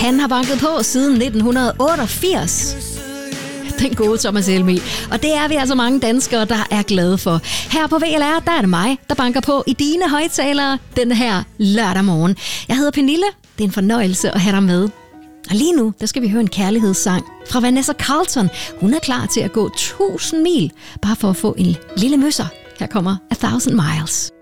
Han har banket på siden 1988. Den gode Thomas Helmig. Og det er vi altså mange danskere, der er glade for. Her på VLR, der er det mig, der banker på i dine højtalere den her lørdag morgen. Jeg hedder Pernille. Det er en fornøjelse at have dig med. Og lige nu, der skal vi høre en kærlighedssang fra Vanessa Carlton. Hun er klar til at gå 1000 mil, bare for at få en lille møsser. Her kommer 1000 Miles.